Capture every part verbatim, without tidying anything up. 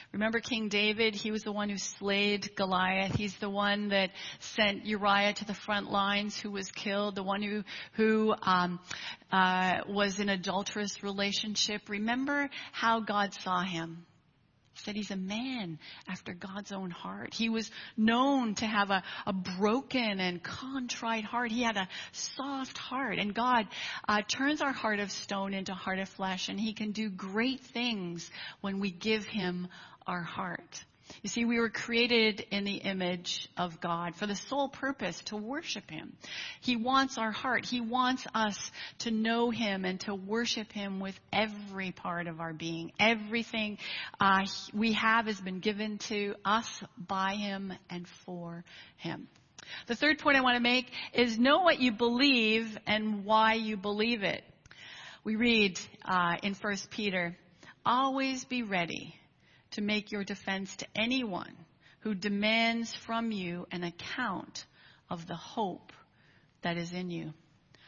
Remember King David? He was the one who slayed Goliath. He's the one that sent Uriah to the front lines, who was killed. The one who who um, uh, was in an adulterous relationship. Remember how God saw him. He said he's a man after God's own heart. He was known to have a, a broken and contrite heart. He had a soft heart. And God uh, turns our heart of stone into heart of flesh. And he can do great things when we give him our heart. You see, we were created in the image of God for the sole purpose to worship him. He wants our heart. He wants us to know him and to worship him with every part of our being. Everything uh, we have has been given to us by him and for him. The third point I want to make is know what you believe and why you believe it. We read uh, in First Peter, always be ready to make your defense to anyone who demands from you an account of the hope that is in you.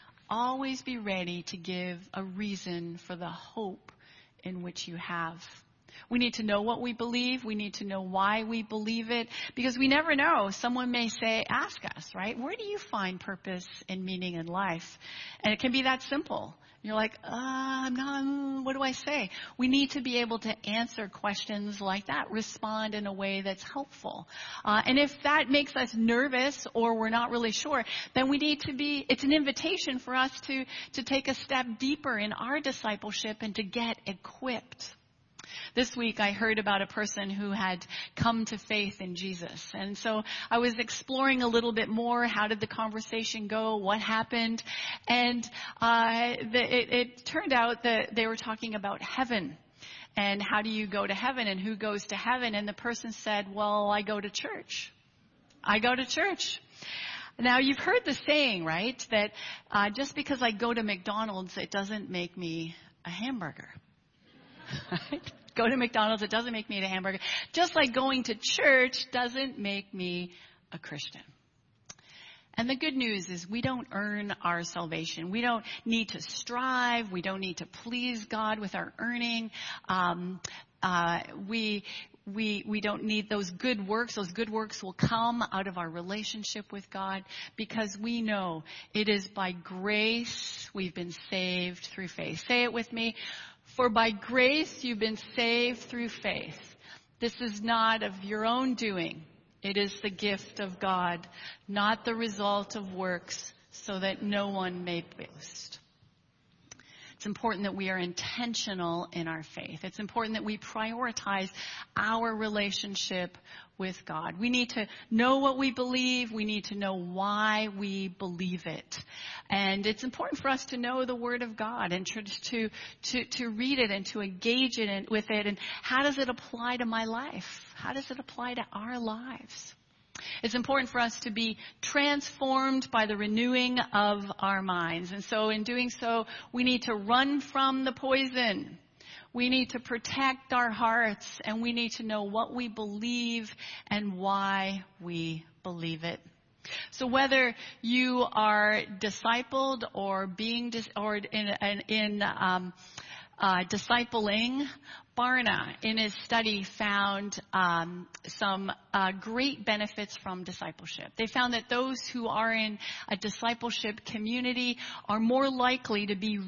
Always be ready to give a reason for the hope in which you have. We need to know what we believe. We need to know why we believe it, because we never know. Someone may say, ask us, right? Where do you find purpose and meaning in life? And it can be that simple. You're like, uh, I'm not, what do I say? We need to be able to answer questions like that, respond in a way that's helpful. Uh, and if that makes us nervous or we're not really sure, then we need to be, it's an invitation for us to, to take a step deeper in our discipleship and to get equipped. This week I heard about a person who had come to faith in Jesus. And so I was exploring a little bit more. How did the conversation go? What happened? And uh, the, it, it turned out that they were talking about heaven. And how do you go to heaven and who goes to heaven? And the person said, well, I go to church. I go to church. Now, you've heard the saying, right, that uh, just because I go to McDonald's, it doesn't make me a hamburger. Right? Go to McDonald's, it doesn't make me a hamburger. Just like going to church doesn't make me a Christian. And the good news is we don't earn our salvation. We don't need to strive. We don't need to please God with our earning. Um, uh, we we we don't need those good works. Those good works will come out of our relationship with God, because we know it is by grace we've been saved through faith. Say it with me. For by grace you've been saved through faith. This is not of your own doing. It is the gift of God, not the result of works, so that no one may boast. It's important that we are intentional in our faith. It's important that we prioritize our relationship with God. We need to know what we believe. We need to know why we believe it. And it's important for us to know the Word of God and to to to, to read it and to engage in, with it. And how does it apply to my life? How does it apply to our lives? It's important for us to be transformed by the renewing of our minds. And so in doing so, we need to run from the poison. We need to protect our hearts, and we need to know what we believe and why we believe it. So whether you are discipled or being dis- or in in, in um, uh, discipling, Barna, in his study, found um, some uh, great benefits from discipleship. They found that those who are in a discipleship community are more likely to be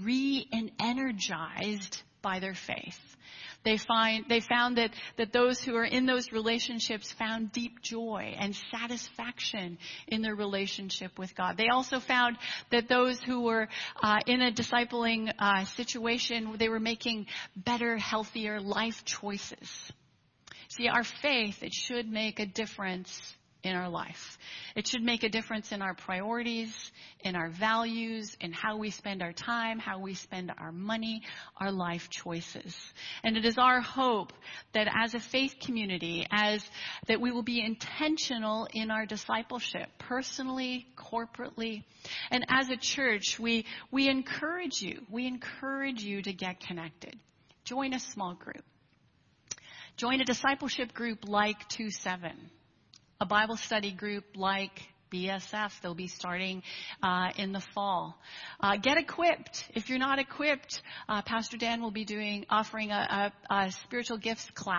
re-energized by their faith. They find they found that, that those who are in those relationships found deep joy and satisfaction in their relationship with God. They also found that those who were uh, in a discipling uh, situation, they were making better, healthier life choices. See, our faith, it should make a difference in our life. It should make a difference in our priorities, in our values, in how we spend our time, how we spend our money, our life choices. And it is our hope that as a faith community, as that we will be intentional in our discipleship, personally, corporately, and as a church, we we encourage you, we encourage you to get connected. Join a small group. Join a discipleship group like two seven. A Bible study group like B S F. They'll be starting uh, in the fall. Uh, get equipped. If you're not equipped, uh, Pastor Dan will be doing offering a, a, a spiritual gifts class